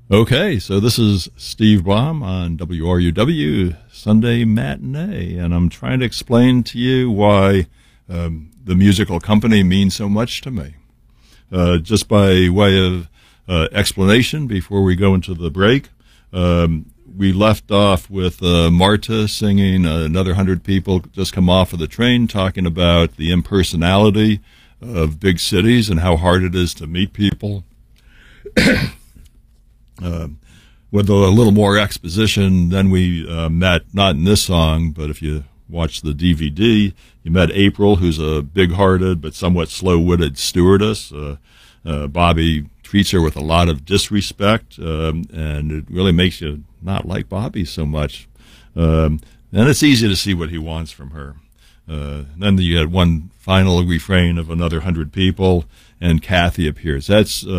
Okay, so this is Steve Baum on WRUW Sunday Matinee, and I'm trying to explain to you why the musical company means so much to me. Just by way of explanation, before we go into the break, we left off with Marta singing Another 100 People Just Come Off of the Train, talking about the impersonality of big cities and how hard it is to meet people. With a little more exposition, then we met, not in this song, but if you watch the DVD, you met April, who's a big-hearted but somewhat slow-witted stewardess. Bobby treats her with a lot of disrespect, and it really makes you not like Bobby so much. And it's easy to see what he wants from her. Then you had one final refrain of Another 100 People, and Kathy appears. That's